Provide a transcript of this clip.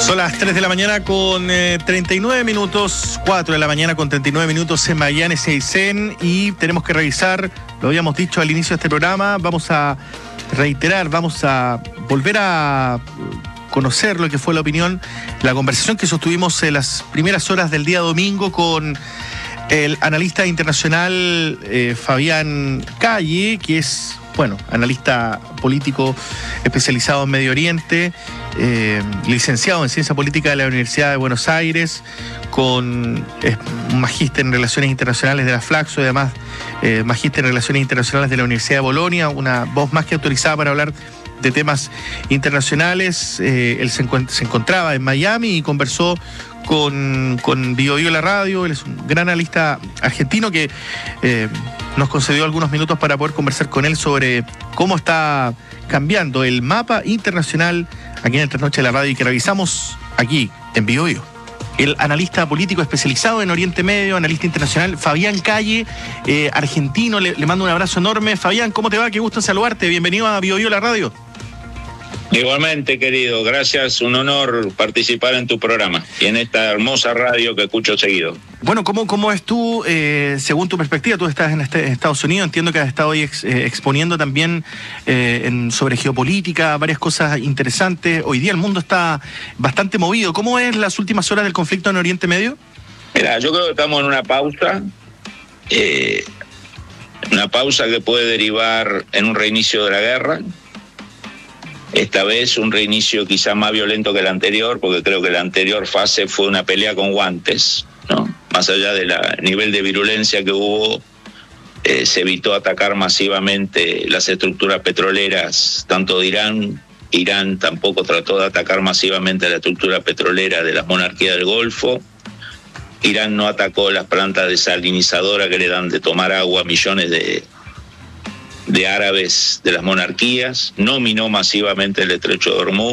Son las 3 de la mañana con 39 minutos, 4 de la mañana con 39 minutos en Magallanes y Aysén, y tenemos que revisar, lo habíamos dicho al inicio de este programa, vamos a reiterar, vamos a volver a conocer lo que fue la opinión, la conversación que sostuvimos en las primeras horas del día domingo con el analista internacional Fabián Calle, que es, analista político especializado en Medio Oriente, licenciado en Ciencia Política de la Universidad de Buenos Aires, con un magíster en Relaciones Internacionales de la Flaxo y además magíster en Relaciones Internacionales de la Universidad de Bolonia, una voz más que autorizada para hablar de temas internacionales. Él se encontraba en Miami y conversó con Bio Bio la radio. Él es un gran analista argentino que nos concedió algunos minutos para poder conversar con él sobre cómo está cambiando el mapa internacional aquí en el Trasnoche de la radio y que revisamos aquí en Bio Bio. El analista político especializado en Oriente Medio, analista internacional, Fabián Calle, argentino. Le mando un abrazo enorme. Fabián, ¿cómo te va? Qué gusto en saludarte. Bienvenido a Bio Bio la radio. Igualmente, querido, gracias, un honor participar en tu programa y en esta hermosa radio que escucho seguido. Bueno, ¿cómo es tú, según tu perspectiva? Tú estás en Estados Unidos, entiendo que has estado hoy exponiendo también sobre geopolítica, varias cosas interesantes. Hoy día el mundo está bastante movido. ¿Cómo es las últimas horas del conflicto en Oriente Medio? Mira, yo creo que estamos en una pausa que puede derivar en un reinicio de la guerra. Esta vez un reinicio quizá más violento que el anterior, porque creo que la anterior fase fue una pelea con guantes, ¿no? Más allá del nivel de virulencia que hubo, se evitó atacar masivamente las estructuras petroleras, tanto de Irán. Irán tampoco trató de atacar masivamente la estructura petrolera de las monarquías del Golfo. Irán no atacó las plantas desalinizadoras que le dan de tomar agua a millones de árabes de las monarquías, no minó masivamente el estrecho de Hormuz.